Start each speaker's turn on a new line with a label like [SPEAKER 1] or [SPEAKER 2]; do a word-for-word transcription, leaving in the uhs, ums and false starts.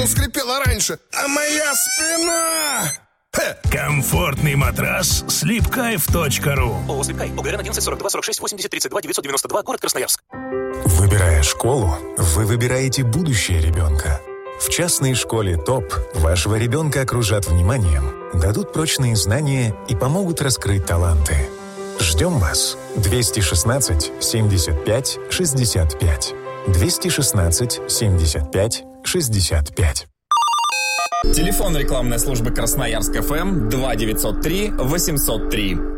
[SPEAKER 1] что скрипело раньше, а моя спина... Хе.
[SPEAKER 2] Комфортный матрас слипкайф точка ру.
[SPEAKER 3] ООО «Слипкай». ОГРН одиннадцать сорок два сорок шесть восемьдесят тридцать два девятьсот девяносто два, город Красноярск.
[SPEAKER 4] Выбирая школу, вы выбираете будущее ребенка. В частной школе ТОП вашего ребенка окружат вниманием, дадут прочные знания и помогут раскрыть таланты. Ждем вас. двести шестнадцать семьдесят пять шестьдесят пять. двести шестнадцать семьдесят пять шестьдесят пять.
[SPEAKER 5] Телефон рекламной службы Красноярск ФМ два девятьсот три восемьсот три.